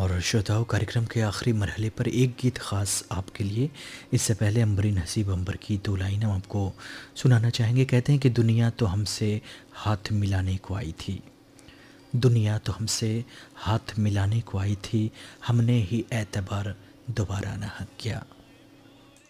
और श्रोताओं, कार्यक्रम के आखिरी मरहले पर एक गीत ख़ास आपके लिए। इससे पहले अंबरी नसीब अंबर की दो लाइन हम आपको सुनाना चाहेंगे। कहते हैं कि दुनिया तो हमसे हाथ मिलाने को आई थी, दुनिया तो हमसे हाथ मिलाने को आई थी, हमने ही एतबार दोबारा ना किया।